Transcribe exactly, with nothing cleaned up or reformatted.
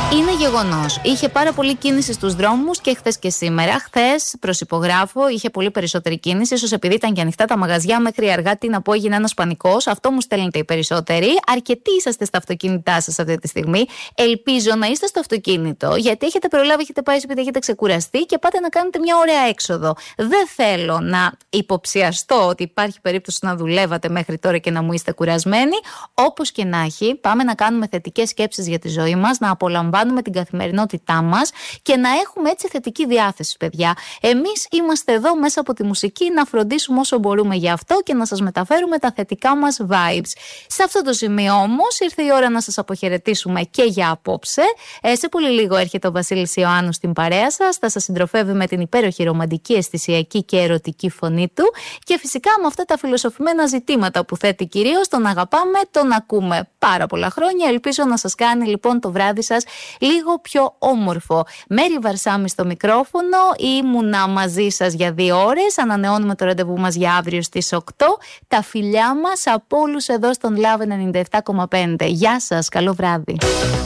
Είναι γεγονός. Είχε πάρα πολύ κίνηση στους δρόμους και χθες και σήμερα. Χθες, προσυπογράφω, είχε πολύ περισσότερη κίνηση. Ίσως επειδή ήταν και ανοιχτά τα μαγαζιά, μέχρι αργά τι να πω, έγινε ένας πανικός. Αυτό μου στέλνετε οι περισσότεροι. Αρκετοί είσαστε στα αυτοκίνητά σας αυτή τη στιγμή. Ελπίζω να είστε στο αυτοκίνητο, γιατί έχετε προλάβει, έχετε πάει σπίτι, έχετε ξεκουραστεί και πάτε να κάνετε μια ωραία έξοδο. Δεν θέλω να υποψιαστώ ότι υπάρχει περίπτωση να δουλεύατε μέχρι τώρα και να μου είστε κουρασμένοι. Όπως και να έχει, πάμε να κάνουμε θετικές σκέψεις για τη ζωή μας, να απολαμβάνουμε. Βάλουμε την καθημερινότητά μας και να έχουμε έτσι θετική διάθεση, παιδιά. Εμείς είμαστε εδώ μέσα από τη μουσική να φροντίσουμε όσο μπορούμε για αυτό και να σας μεταφέρουμε τα θετικά μας vibes. Σε αυτό το σημείο όμως ήρθε η ώρα να σας αποχαιρετήσουμε και για απόψε. Ε, σε πολύ λίγο έρχεται ο Βασίλης Ιωάννου στην παρέα σας. Θα σας συντροφεύει με την υπέροχη ρομαντική, αισθησιακή και ερωτική φωνή του και φυσικά με αυτά τα φιλοσοφημένα ζητήματα που θέτει κυρίως. Τον αγαπάμε, τον ακούμε πάρα πολλά χρόνια. Ελπίζω να σας κάνει λοιπόν το βράδυ σας λίγο πιο όμορφο. Μέρη Βαρσάμι στο μικρόφωνο, ήμουνα μαζί σας για δύο ώρες. Ανανεώνουμε το ραντεβού μας για αύριο στις οκτώ. Τα φιλιά μας από όλους εδώ στον Love ενενήντα επτά κόμμα πέντε. Γεια σας, καλό βράδυ.